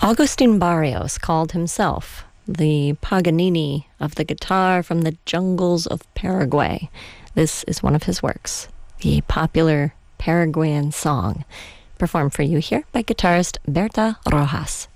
Agustin Barrios called himself the Paganini of the guitar from the jungles of Paraguay. This is one of his works, the popular Paraguayan song, performed for you here by guitarist Berta Rojas.